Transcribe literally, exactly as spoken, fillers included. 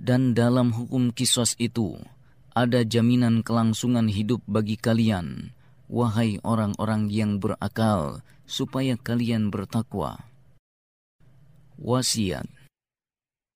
Dan dalam hukum qisas itu ada jaminan kelangsungan hidup bagi kalian, wahai orang-orang yang berakal, supaya kalian bertakwa. Wasiat.